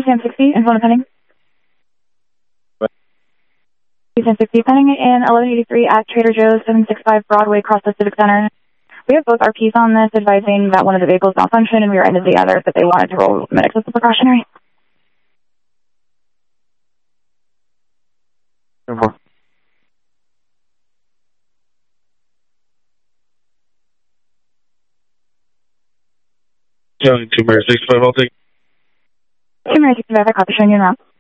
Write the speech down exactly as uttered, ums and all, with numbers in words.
Sam sixty, and phone pending. Sam sixty, pending in eleven eighty-three at Trader Joe's, seven sixty-five Broadway, across the Civic Center. We have both R Ps on this, advising that one of the vehicles malfunctioned and we rear-ended the other, but they wanted to roll medics as a precautionary. County two Mary sixty-five, I'll take. two Mary sixty-five, I copy, showing you now.